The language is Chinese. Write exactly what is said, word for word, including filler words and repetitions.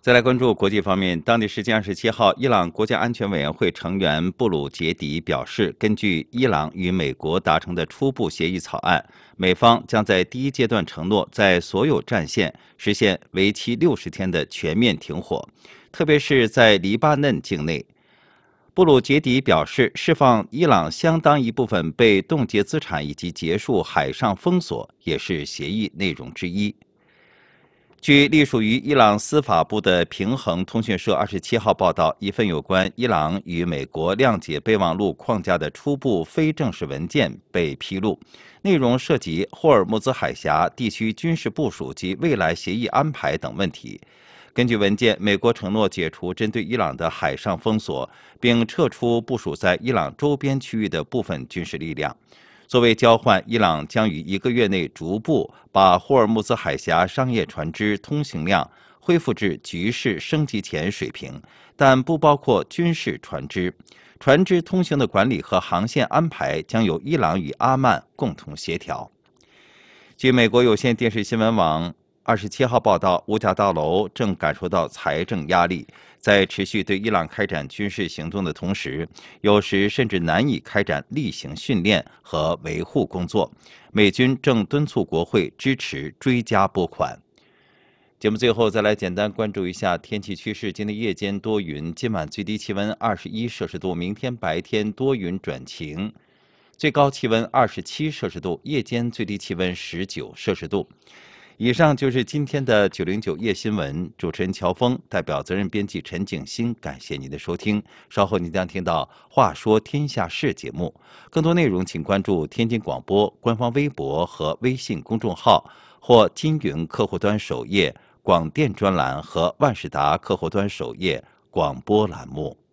再来关注国际方面，当地时间二十七号，伊朗国家安全委员会成员布鲁杰迪表示，根据伊朗与美国达成的初步协议草案，美方将在第一阶段承诺在所有战线实现为期六十天的全面停火，特别是在黎巴嫩境内。布鲁杰迪表示，释放伊朗相当一部分被冻结资产以及结束海上封锁也是协议内容之一。据隶属于伊朗司法部的平衡通讯社二十七号报道，一份有关伊朗与美国谅解备忘录框架的初步非正式文件被披露，内容涉及霍尔木兹海峡地区军事部署及未来协议安排等问题。根据文件，美国承诺解除针对伊朗的海上封锁，并撤出部署在伊朗周边区域的部分军事力量。作为交换，伊朗将于一个月内逐步把霍尔木兹海峡商业船只通行量恢复至局势升级前水平，但不包括军事船只。船只通行的管理和航线安排将由伊朗与阿曼共同协调。据美国有线电视新闻网二十七号报道，五角大楼正感受到财政压力，在持续对伊朗开展军事行动的同时，有时甚至难以开展例行训练和维护工作。美军正敦促国会支持追加拨款。节目最后再来简单关注一下天气趋势。今天夜间多云，今晚最低气温二十一摄氏度，明天白天多云转晴，最高气温二十七摄氏度，夜间最低气温十九摄氏度。以上就是今天的九零九夜新闻，主持人乔峰，代表责任编辑陈景欣，感谢您的收听。稍后您将听到《话说天下事》节目，更多内容请关注天津广播官方微博和微信公众号，或金云客户端首页广电专栏和万事达客户端首页广播栏目。